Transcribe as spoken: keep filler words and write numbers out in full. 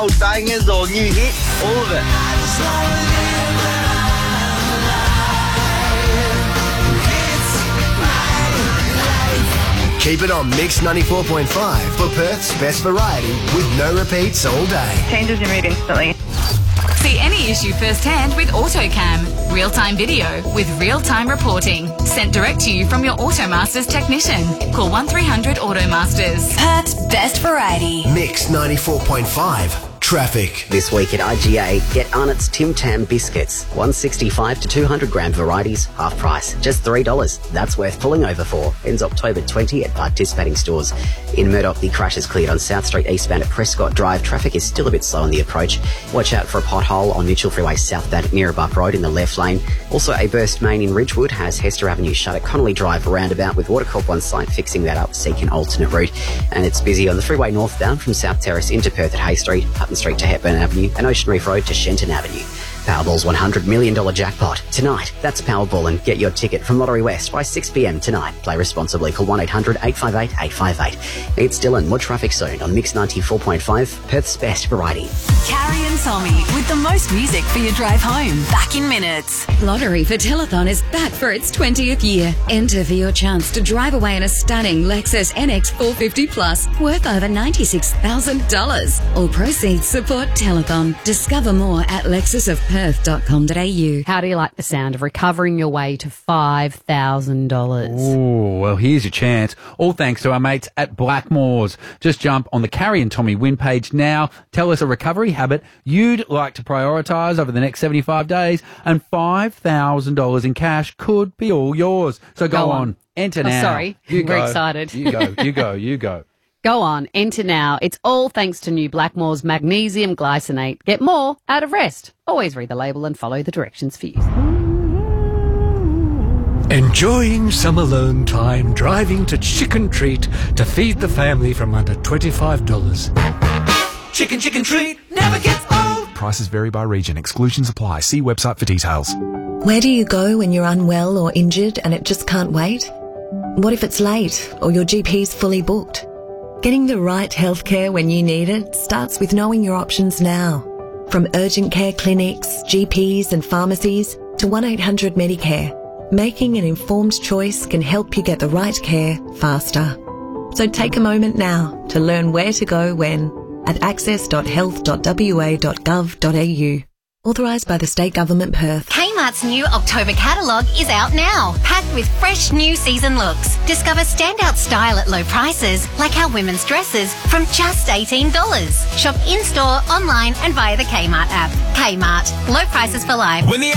old bangers or new hits, all of it. Keep it on Mix ninety-four point five for Perth's best variety with no repeats all day. Changes your mood instantly. See any issue firsthand with AutoCam. Real-time video with real-time reporting. Sent direct to you from your Automasters technician. Call one three hundred Automasters. Perth's best variety. Mix ninety-four point five. Traffic. This week at I G A, get Arnott's Tim Tam biscuits. one sixty-five to two hundred gram varieties, half price. Just three dollars. That's worth pulling over for. Ends October twentieth at participating stores. In Murdoch, the crash is cleared on South Street eastbound at Prescott Drive. Traffic is still a bit slow on the approach. Watch out for a pothole on Mitchell Freeway southbound at Neerabup Road in the left lane. Also, a burst main in Ridgewood has Hester Avenue shut at Connolly Drive roundabout with Watercorp on site fixing that up. Seek an alternate route. And it's busy on the freeway northbound from South Terrace into Perth at Hay Street, Hutton Street to Hepburn Avenue and Ocean Reef Road to Shenton Avenue. Powerball's one hundred million dollars jackpot. Tonight, that's Powerball, and get your ticket from Lottery West by six p m tonight. Play responsibly. Call one eight hundred eight five eight eight five eight. It's Dylan. More traffic soon on Mix ninety-four point five, Perth's best variety. Carrie and Tommy with the most music for your drive home. Back in minutes. Lottery for Telethon is back for its twentieth year. Enter for your chance to drive away in a stunning Lexus N X four fifty Plus worth over ninety-six thousand dollars. All proceeds support Telethon. Discover more at lexus of perth dot com dot a u. How do you like the sound of recovering your way to five thousand dollars? Oh, well, here's your chance. All thanks to our mates at Blackmores. Just jump on the Carrie and Tommy win page now. Tell us a recovery habit you'd like to prioritise over the next seventy-five days, and five thousand dollars in cash could be all yours. So go, Go on. on. Enter Oh, now. sorry. You We're go. excited. You go, you go, you go. Go on, enter now. It's all thanks to new Blackmore's magnesium glycinate. Get more out of rest. Always read the label and follow the directions for use. Enjoying some alone time, driving to Chicken Treat to feed the family from under twenty-five dollars. Chicken, chicken treat never gets old. Prices vary by region. Exclusions apply. See website for details. Where do you go when you're unwell or injured and it just can't wait? What if it's late or your G P's fully booked? Getting the right healthcare when you need it starts with knowing your options now. From urgent care clinics, G Ps and pharmacies to one eight hundred Medicare, making an informed choice can help you get the right care faster. So take a moment now to learn where to go when at access dot health dot w a dot gov dot a u. Authorised by the State Government, Perth. Kmart's new October catalogue is out now, packed with fresh new season looks. Discover standout style at low prices, like our women's dresses, from just eighteen dollars. Shop in-store, online and via the Kmart app. Kmart, low prices for life. When the